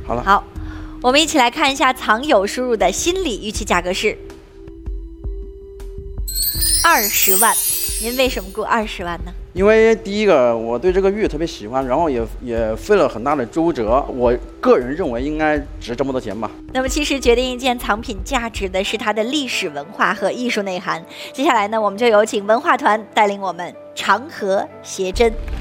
好了， 好，我们一起来看一下藏友输入的心理预期价格是20万。您为什么估20万呢？ 因为第一个我对这个玉特别喜欢，然后也费了很大的周折，我个人认为应该值这么多钱吧。 那么其实决定一件藏品价值的是它的历史文化和艺术内涵。接下来呢，我们就有请文化团带领我们长河谐真。